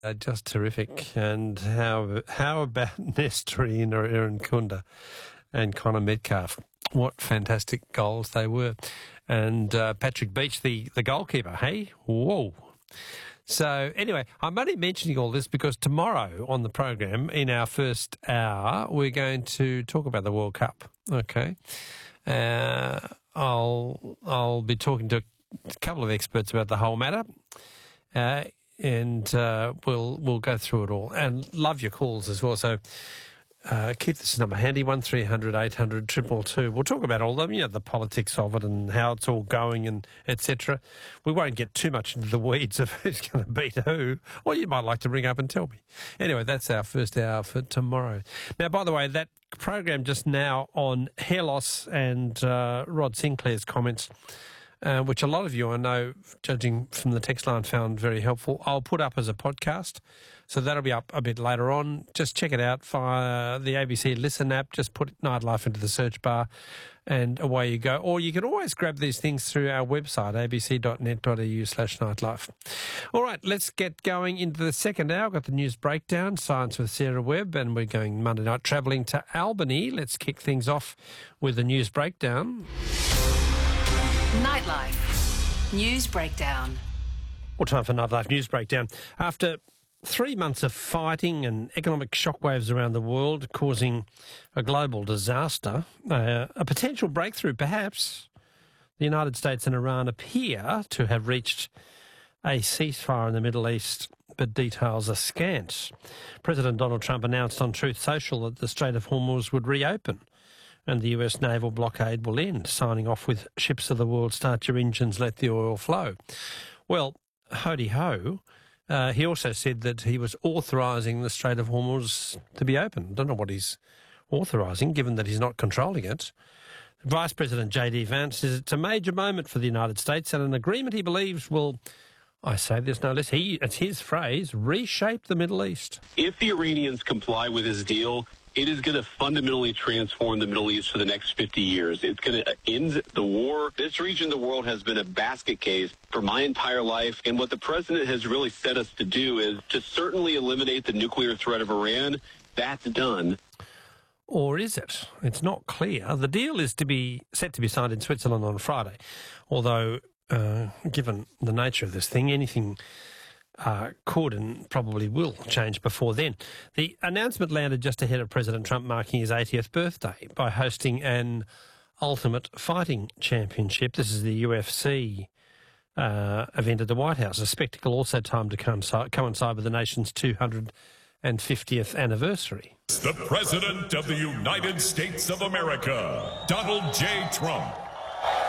Just terrific. And how about Nestorine or Aaron Kunda and Connor Metcalf? What fantastic goals they were. And Patrick Beach, the goalkeeper, hey? Whoa. So anyway, I'm only mentioning all this because tomorrow on the program, in our first hour, we're going to talk about the World Cup. Okay. I'll be talking to a couple of experts about the whole matter. And we'll go through it all. And love your calls as well. So keep this number handy, 1300 800 222. We'll talk about all of them, the politics of it and how it's all going and etc. We won't get too much into the weeds of who's going to beat who. Or you might like to ring up and tell me. Anyway, that's our first hour for tomorrow. Now, by the way, that program just now on hair loss and Rod Sinclair's comments, which a lot of you, I know, judging from the text line, found very helpful. I'll put up as a podcast, so that'll be up a bit later on. Just check it out via the ABC Listen app. Just put Nightlife into the search bar, and away you go. Or you can always grab these things through our website, abc.net.au/nightlife. All right, let's get going into the second hour. I've got the news breakdown, Science with Sarah Webb, and we're going Monday night travelling to Albany. Let's kick things off with the news breakdown. Nightlife News Breakdown. Well, time for Nightlife News Breakdown. After 3 months of fighting and economic shockwaves around the world causing a global disaster, a potential breakthrough perhaps, the United States and Iran appear to have reached a ceasefire in the Middle East, but details are scant. President Donald Trump announced on Truth Social that the Strait of Hormuz would reopen and the US naval blockade will end, signing off with ships of the world, start your engines, let the oil flow. Well, ho-de-ho. He also said that he was authorising the Strait of Hormuz to be open. I don't know what he's authorising, given that he's not controlling it. Vice President J.D. Vance says it's a major moment for the United States and an agreement he believes will, I say this no less, it's his phrase, reshape the Middle East. If the Iranians comply with his deal, it is going to fundamentally transform the Middle East for the next 50 years. It's going to end the war. This region of the world has been a basket case for my entire life. And what the president has really set us to do is to certainly eliminate the nuclear threat of Iran. That's done. Or is it? It's not clear. The deal is set to be signed in Switzerland on Friday. Although, given the nature of this thing, anything could and probably will change before then. The announcement landed just ahead of President Trump marking his 80th birthday by hosting an Ultimate Fighting Championship. This is the UFC event at the White House, a spectacle also timed to coincide with the nation's 250th anniversary. The President of the United States of America, Donald J. Trump.